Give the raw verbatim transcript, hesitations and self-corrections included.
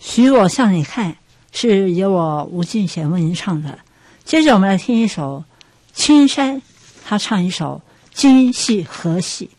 许我向你看是由我吴俊贤为您唱的。接着我们来听一首青山，他唱一首京戏和戏。